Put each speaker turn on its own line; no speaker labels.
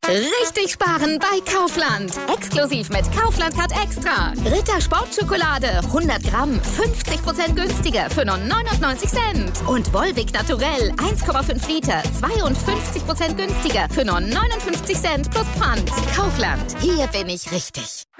Richtig sparen bei Kaufland. Exklusiv mit Kaufland Card Extra. Ritter Sportschokolade 100 Gramm 50% günstiger für nur 99 Cent. Und Volvic Naturell 1,5 Liter 52% günstiger für nur 59 Cent plus Pfand. Kaufland. Hier bin ich richtig.